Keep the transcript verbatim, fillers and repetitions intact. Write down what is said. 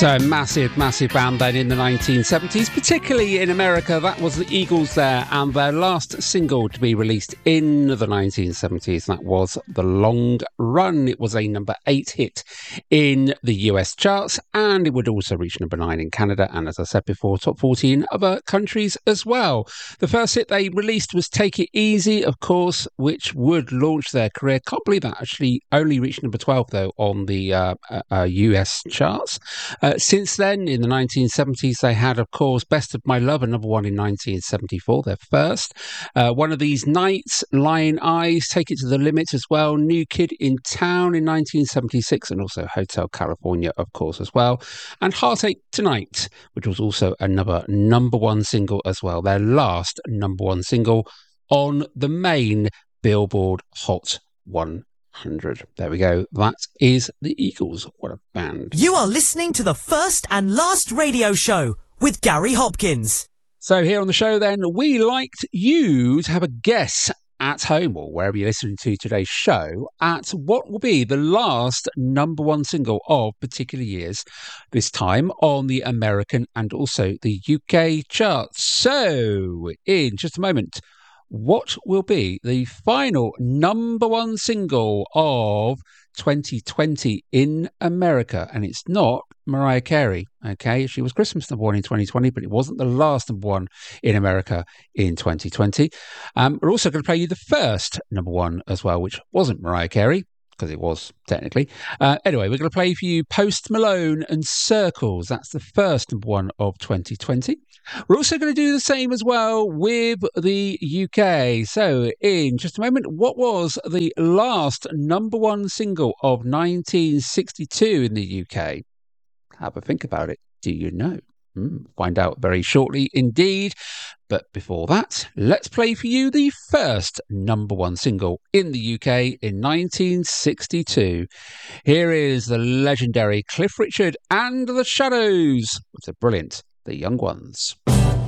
So massive, massive band then in the nineteen seventies, particularly in America. That was the Eagles there, and their last single to be released in the nineteen seventies. That was The Long Run. It was a number eight hit in the U S charts, and it would also reach number nine in Canada, and as I said before, top forty in other countries as well. The first hit they released was Take It Easy, of course, which would launch their career. Can't believe that actually only reached number twelve, though, on the uh, uh, U S charts. Uh, since then, in the nineteen seventies, they had, of course, Best of My Lover, number one in nineteen seventy-four, their first. Uh, One of These Nights, Lion Eyes, Take It to the Limit as well. New Kid in Town in nineteen seventy-six, and also Hotel California, of course, as well. And Heartache Tonight, which was also another number one single as well. Their last number one single on the main Billboard Hot one hundred. There we go. That is the Eagles. What a band. You are listening to the first and last radio show with Gary Hopkins. So here on the show then, we liked you to have a guess at home or wherever you're listening to today's show at what will be the last number one single of particular years, this time on the American and also the U K charts. So in just a moment, what will be the final number one single of twenty twenty in America? And it's not Mariah Carey, okay? She was Christmas number one in twenty twenty, but it wasn't the last number one in America in twenty twenty. Um, we're also going to play you the first number one as well, which wasn't Mariah Carey, because it was technically. Uh, anyway, we're going to play for you Post Malone and Circles. That's the first number one of twenty twenty. We're also going to do the same as well with the U K. So in just a moment, what was the last number one single of nineteen sixty-two in the U K? Have a think about it. Do you know? Mm, find out very shortly indeed. But before that, let's play for you the first number one single in the U K in nineteen sixty-two. Here is the legendary Cliff Richard and the Shadows. It's a brilliant The Young Ones.